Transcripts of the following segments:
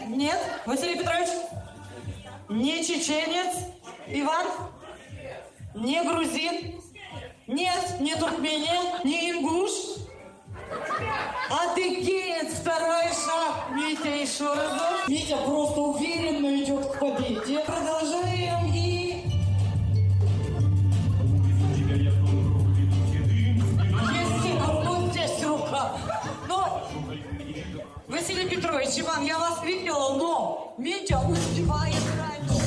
Нет. Василий Петрович? Не чеченец? Иван? Не грузин? Нет, не туркменин, не ингуш? Адыгеец, второй шаг. Митя, еще разок. Митя просто уверенно идет к победе. Продолжаем и... Есть здесь рука. Но, Василий Петрович, Иван, я вас видела, но Митя успевает раньше.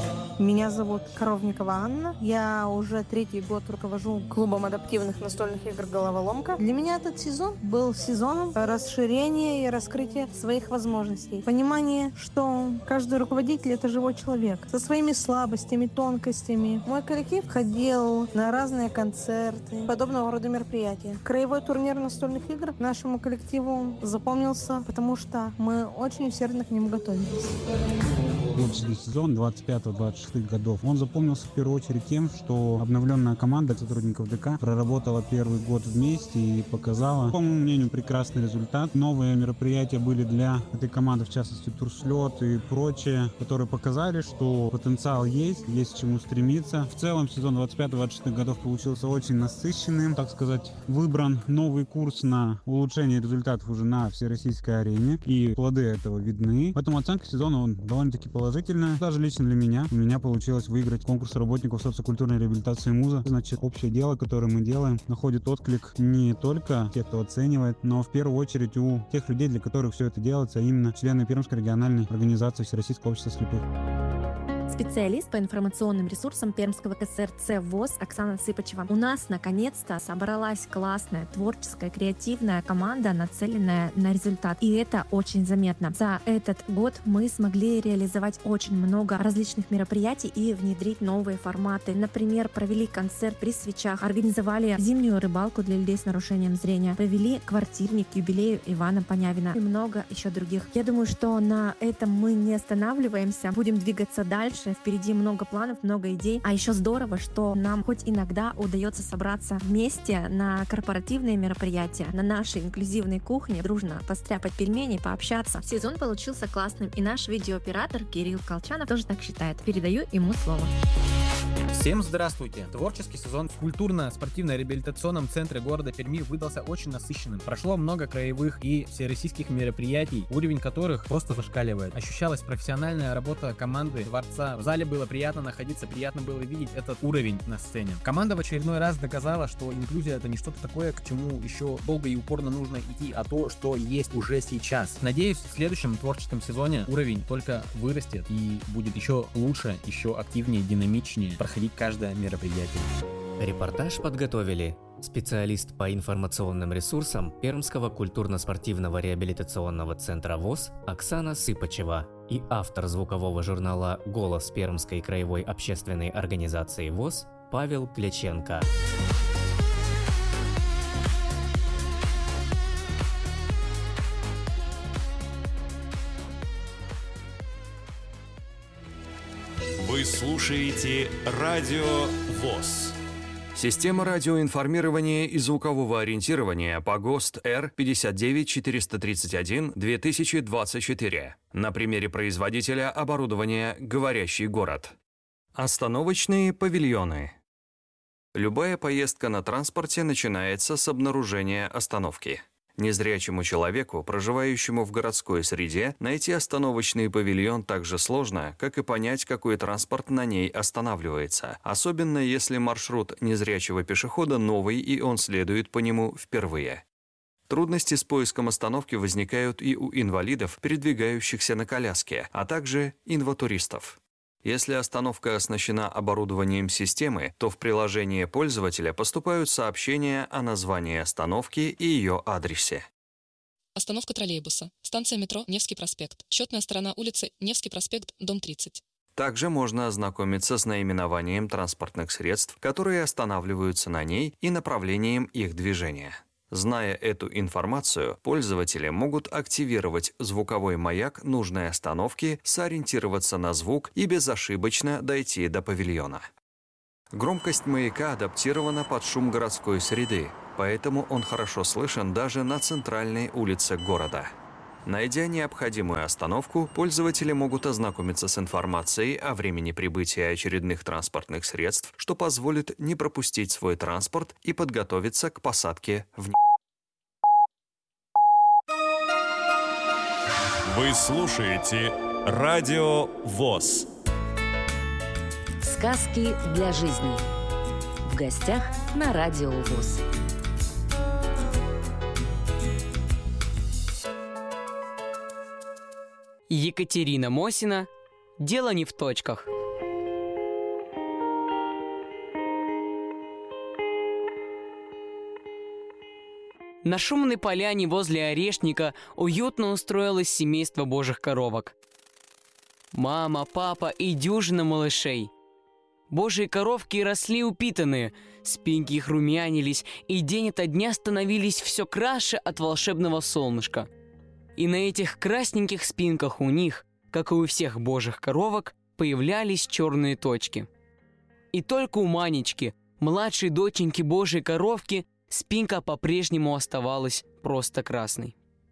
Меня зовут Коровникова Анна. Я уже 3-й год руковожу клубом адаптивных настольных игр «Головоломка». Для меня этот сезон был сезоном расширения и раскрытия своих возможностей. Понимание, что каждый руководитель — это живой человек со своими слабостями, тонкостями. Мой коллектив ходил на разные концерты, подобного рода мероприятия. Краевой турнир настольных игр нашему коллективу запомнился, потому что мы очень усердно к нему готовились. Следующий сезон 25-26 годов. Он запомнился в первую очередь тем, что обновленная команда сотрудников ДК проработала первый год вместе и показала, по моему мнению, прекрасный результат. Новые мероприятия были для этой команды, в частности турслет и прочее, которые показали, что потенциал есть к чему стремиться. В целом сезон 25-26 годов получился очень насыщенным, так сказать, выбран новый курс на улучшение результатов уже на всероссийской арене, и плоды этого видны. Поэтому оценка сезона он довольно-таки положительная. Даже лично для меня. У меня получилось выиграть конкурс работников социокультурной реабилитации МУЗа. Значит, общее дело, которое мы делаем, находит отклик не только тех, кто оценивает, но в первую очередь у тех людей, для которых все это делается, а именно члены Пермской региональной организации Всероссийского общества слепых. Специалист по информационным ресурсам Пермского КСРЦ ВОС Оксана Сыпачева. У нас наконец-то собралась классная, творческая, креативная команда, нацеленная на результат. И это очень заметно. За этот год мы смогли реализовать очень много различных мероприятий и внедрить новые форматы. Например, провели концерт при свечах, организовали зимнюю рыбалку для людей с нарушением зрения, провели квартирник к юбилею Ивана Понявина и много еще других. Я думаю, что на этом мы не останавливаемся, будем двигаться дальше. Впереди много планов, много идей. А еще здорово, что нам хоть иногда удается собраться вместе на корпоративные мероприятия, на нашей инклюзивной кухне, дружно постряпать пельмени, пообщаться. Сезон получился классным, и наш видеооператор Кирилл Колчанов тоже так считает. Передаю ему слово. Всем здравствуйте! Творческий сезон в культурно-спортивно-реабилитационном центре города Перми выдался очень насыщенным. Прошло много краевых и всероссийских мероприятий, уровень которых просто зашкаливает. Ощущалась профессиональная работа команды Дворца. В зале было приятно находиться, приятно было видеть этот уровень на сцене. Команда в очередной раз доказала, что инклюзия — это не что-то такое, к чему еще долго и упорно нужно идти, а то, что есть уже сейчас. Надеюсь, в следующем творческом сезоне уровень только вырастет и будет еще лучше, еще активнее, динамичнее проходить каждое мероприятие. Репортаж подготовили специалист по информационным ресурсам Пермского культурно-спортивного реабилитационного центра ВОС Оксана Сыпачева и автор звукового журнала «Голос» Пермской краевой общественной организации ВОС Павел Кляченко. Вы слушаете Радио ВОС. Система радиоинформирования и звукового ориентирования по ГОСТ Р-59431-2024. На примере производителя оборудования «Говорящий город». Остановочные павильоны. Любая поездка на транспорте начинается с обнаружения остановки. Незрячему человеку, проживающему в городской среде, найти остановочный павильон так же сложно, как и понять, какой транспорт на ней останавливается, особенно если маршрут незрячего пешехода новый и он следует по нему впервые. Трудности с поиском остановки возникают и у инвалидов, передвигающихся на коляске, а также инватуристов. Если остановка оснащена оборудованием системы, то в приложение пользователя поступают сообщения о названии остановки и ее адресе. Остановка троллейбуса. Станция метро Невский проспект. Четная сторона улицы Невский проспект, дом 30. Также можно ознакомиться с наименованием транспортных средств, которые останавливаются на ней, и направлением их движения. Зная эту информацию, пользователи могут активировать звуковой маяк нужной остановки, сориентироваться на звук и безошибочно дойти до павильона. Громкость маяка адаптирована под шум городской среды, поэтому он хорошо слышен даже на центральной улице города. Найдя необходимую остановку, пользователи могут ознакомиться с информацией о времени прибытия очередных транспортных средств, что позволит не пропустить свой транспорт и подготовиться к посадке в Вы слушаете Радио ВОС. Сказки для жизни. В гостях на Радио ВОС. Екатерина Мосина. Дело не в точках. На шумной поляне возле Орешника уютно устроилось семейство божьих коровок. Мама, папа и дюжина малышей. Божьи коровки росли упитанные, спинки их румянились, и день ото дня становились все краше от волшебного солнышка. И на этих красненьких спинках у них, как и у всех божьих коровок, появлялись черные точки. И только у Манечки, младшей доченьки божьей коровки, спинка по-прежнему оставалась просто красной.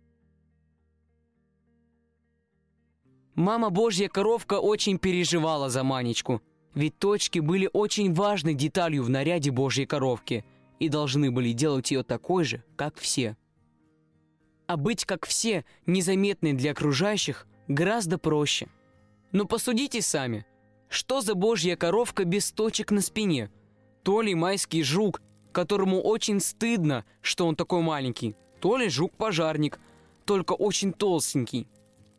Мама божья коровка очень переживала за Манечку, ведь точки были очень важной деталью в наряде божьей коровки и должны были делать ее такой же, как все. А быть как все, незаметной для окружающих, гораздо проще. Но посудите сами, что за божья коровка без точек на спине? То ли майский жук, которому очень стыдно, что он такой маленький, то ли жук-пожарник, только очень толстенький.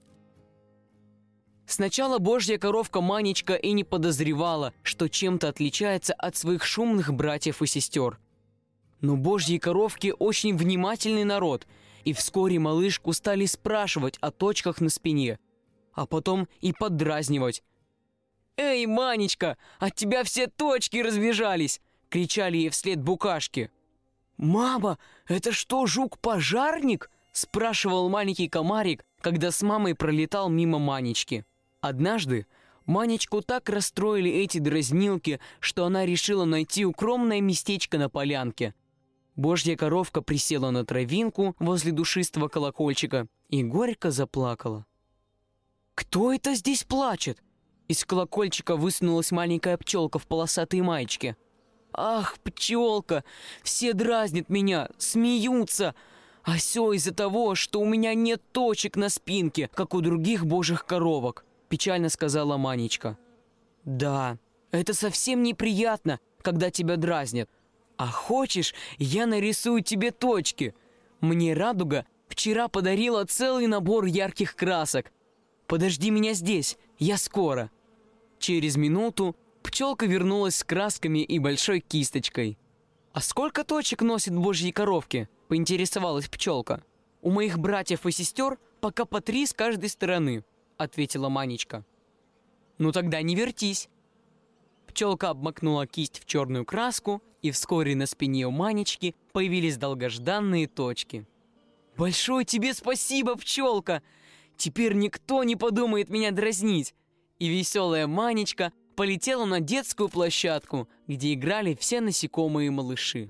Сначала божья коровка Манечка и не подозревала, что чем-то отличается от своих шумных братьев и сестер. Но божьи коровки очень внимательный народ, и вскоре малышку стали спрашивать о точках на спине, а потом и поддразнивать. «Эй, Манечка, от тебя все точки разбежались!» — кричали ей вслед букашки. «Мама, это что, жук-пожарник?» — спрашивал маленький комарик, когда с мамой пролетал мимо Манечки. Однажды Манечку так расстроили эти дразнилки, что она решила найти укромное местечко на полянке. Божья коровка присела на травинку возле душистого колокольчика и горько заплакала. «Кто это здесь плачет?» Из колокольчика высунулась маленькая пчелка в полосатой маечке. «Ах, пчелка, все дразнят меня, смеются, а все из-за того, что у меня нет точек на спинке, как у других божьих коровок», — печально сказала Манечка. «Да, это совсем неприятно, когда тебя дразнят. А хочешь, я нарисую тебе точки? Мне радуга вчера подарила целый набор ярких красок. Подожди меня здесь, я скоро». Через минуту пчелка вернулась с красками и большой кисточкой. «А сколько точек носит божьи коровки?» — поинтересовалась пчелка. «У моих братьев и сестер пока по 3 с каждой стороны», — ответила Манечка. «Ну тогда не вертись». Пчелка обмакнула кисть в черную краску, и вскоре на спине у Манечки появились долгожданные точки. «Большое тебе спасибо, пчелка! Теперь никто не подумает меня дразнить!» И веселая Манечка полетела на детскую площадку, где играли все насекомые малыши.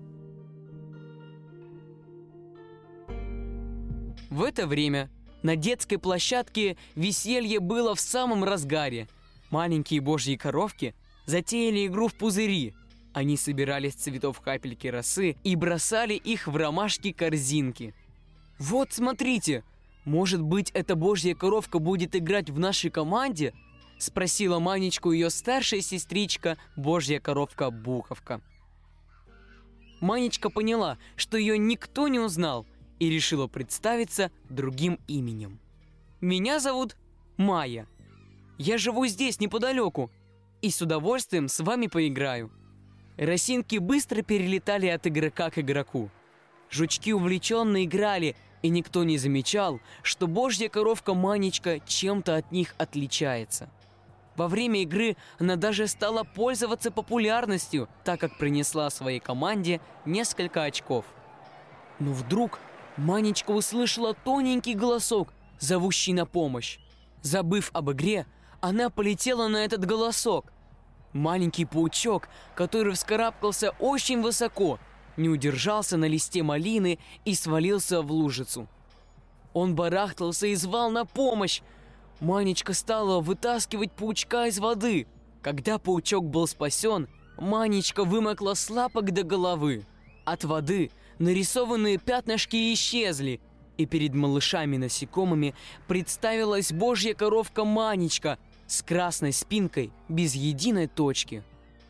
В это время на детской площадке веселье было в самом разгаре. Маленькие божьи коровки затеяли игру в пузыри. Они собирали с цветов капельки росы и бросали их в ромашки-корзинки. «Вот, смотрите, может быть, эта божья коровка будет играть в нашей команде?» — спросила Манечку ее старшая сестричка, божья коровка Буковка. Манечка поняла, что ее никто не узнал, и решила представиться другим именем. «Меня зовут Майя. Я живу здесь неподалеку и с удовольствием с вами поиграю». Росинки быстро перелетали от игрока к игроку. Жучки увлеченно играли, и никто не замечал, что божья коровка Манечка чем-то от них отличается. Во время игры она даже стала пользоваться популярностью, так как принесла своей команде несколько очков. Но вдруг Манечка услышала тоненький голосок, зовущий на помощь. Забыв об игре, она полетела на этот голосок. Маленький паучок, который вскарабкался очень высоко, не удержался на листе малины и свалился в лужицу. Он барахтался и звал на помощь. Манечка стала вытаскивать паучка из воды. Когда паучок был спасен, Манечка вымокла с лапок до головы. От воды нарисованные пятнышки исчезли, и перед малышами-насекомыми представилась божья коровка Манечка с красной спинкой без единой точки.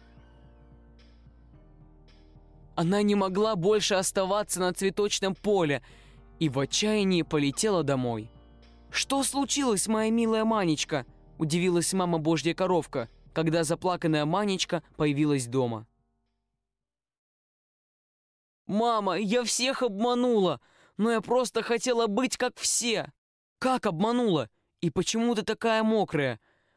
Она не могла больше оставаться на цветочном поле и в отчаянии полетела домой. «Что случилось, моя милая Манечка?» – удивилась мама божья коровка, когда заплаканная Манечка появилась дома. «Мама, я всех обманула, но я просто хотела быть как все». «Как обманула? И почему ты такая мокрая?»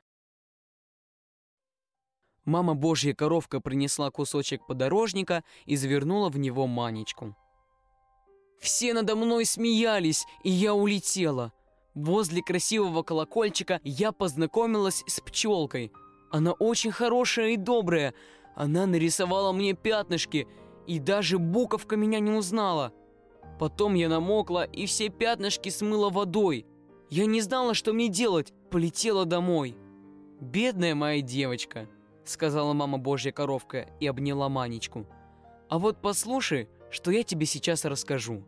Мама божья коровка принесла кусочек подорожника и завернула в него Манечку. «Все надо мной смеялись, и я улетела. Возле красивого колокольчика я познакомилась с пчелкой. Она очень хорошая и добрая. Она нарисовала мне пятнышки, и даже буковка меня не узнала. Потом я намокла, и все пятнышки смыла водой. Я не знала, что мне делать, полетела домой». «Бедная моя девочка», — сказала мама божья коровка и обняла Манечку. «А вот послушай, что я тебе сейчас расскажу».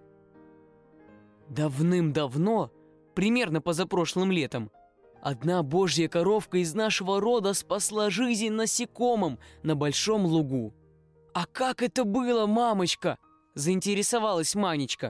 Давным-давно, примерно позапрошлым летом, одна божья коровка из нашего рода спасла жизнь насекомым на большом лугу. «А как это было, мамочка?» – заинтересовалась Манечка.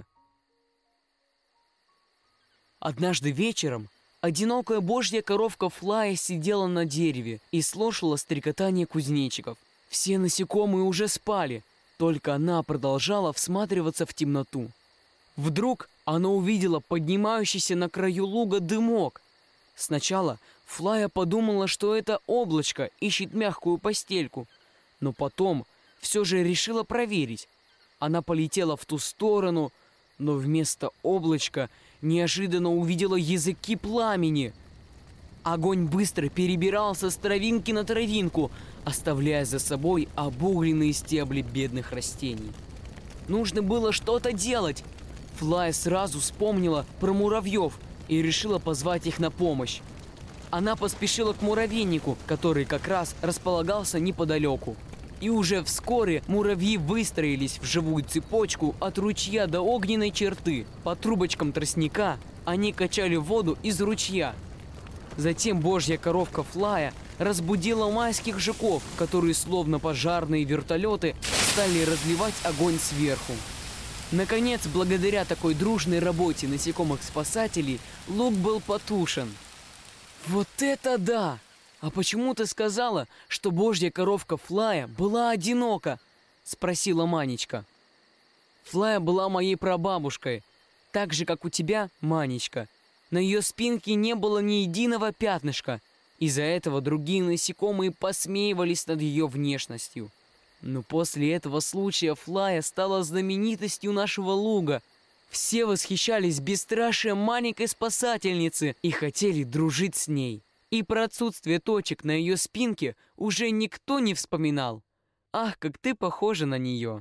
Однажды вечером одинокая божья коровка Флая сидела на дереве и слушала стрекотание кузнечиков. Все насекомые уже спали, только она продолжала всматриваться в темноту. Вдруг она увидела поднимающийся на краю луга дымок. Сначала Флая подумала, что это облачко ищет мягкую постельку, но потом все же решила проверить. Она полетела в ту сторону, но вместо облачка неожиданно увидела языки пламени. Огонь быстро перебирался с травинки на травинку, оставляя за собой обугленные стебли бедных растений. Нужно было что-то делать. Флая сразу вспомнила про муравьев и решила позвать их на помощь. Она поспешила к муравейнику, который как раз располагался неподалеку. И уже вскоре муравьи выстроились в живую цепочку от ручья до огненной черты. По трубочкам тростника они качали воду из ручья. Затем божья коровка Флая разбудила майских жуков, которые, словно пожарные вертолеты, стали разливать огонь сверху. Наконец, благодаря такой дружной работе насекомых-спасателей, луг был потушен. «Вот это да! А почему ты сказала, что божья коровка Флая была одинока?» – спросила Манечка. «Флая была моей прабабушкой, так же, как у тебя, Манечка. На ее спинке не было ни единого пятнышка. Из-за этого другие насекомые посмеивались над ее внешностью. Но после этого случая Флая стала знаменитостью нашего луга. Все восхищались бесстрашием маленькой спасательницы и хотели дружить с ней. И про отсутствие точек на ее спинке уже никто не вспоминал. Ах, как ты похожа на нее!»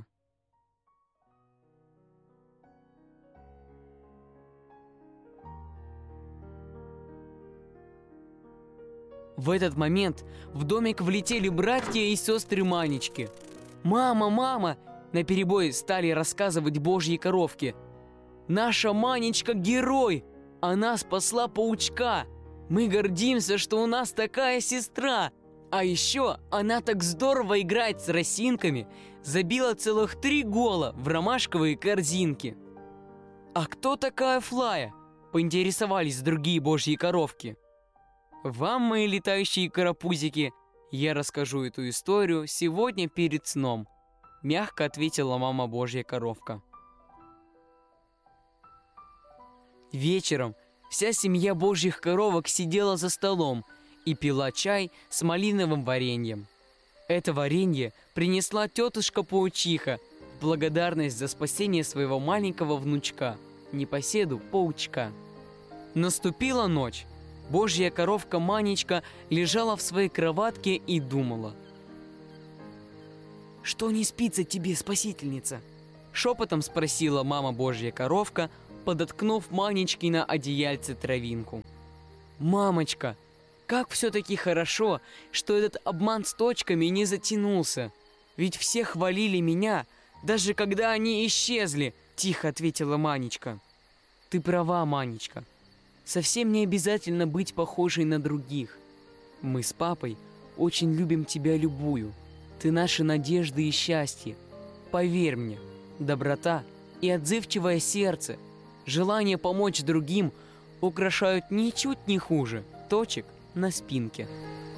В этот момент в домик влетели братья и сестры Манечки. «Мама, мама!» – наперебой стали рассказывать божьи коровки. «Наша Манечка – герой! Она спасла паучка! Мы гордимся, что у нас такая сестра! А еще она так здорово играет с росинками, забила целых 3 гола в ромашковые корзинки!» «А кто такая Флая?» – поинтересовались другие божьи коровки. «Вам, мои летающие карапузики, я расскажу эту историю сегодня перед сном», – мягко ответила мама божья коровка. Вечером вся семья божьих коровок сидела за столом и пила чай с малиновым вареньем. Это варенье принесла тетушка-паучиха в благодарность за спасение своего маленького внучка, непоседу паучка. Наступила ночь. Божья коровка Манечка лежала в своей кроватке и думала. «Что не спится тебе, спасительница?» Шепотом спросила мама божья коровка подоткнув Манечке на одеяльце травинку. «Мамочка, как все-таки хорошо, что этот обман с точками не затянулся. Ведь все хвалили меня, даже когда они исчезли», — тихо ответила Манечка. «Ты права, Манечка. Совсем не обязательно быть похожей на других. Мы с папой очень любим тебя любую. Ты наши надежды и счастье. Поверь мне, доброта и отзывчивое сердце, желание помочь другим украшают ничуть не хуже точек на спинке».